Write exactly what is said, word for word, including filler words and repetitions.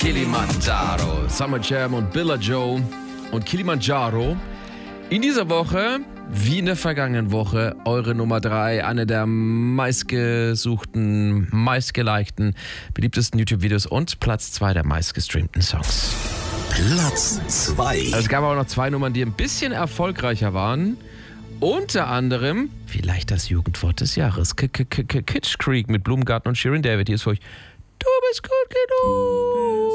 Kilimanjaro. Summer Jam und Billa Joe und Kilimanjaro. In dieser Woche, wie in der vergangenen Woche, eure Nummer drei, eine der meistgesuchten, meistgelikten, beliebtesten YouTube-Videos und Platz zwei der meistgestreamten Songs. Platz zwei. Es gab aber noch zwei Nummern, die ein bisschen erfolgreicher waren. Unter anderem, vielleicht das Jugendwort des Jahres, Kitsch Creek mit Blumengarten und Shirin David. Hier ist für euch, du bist gut genug.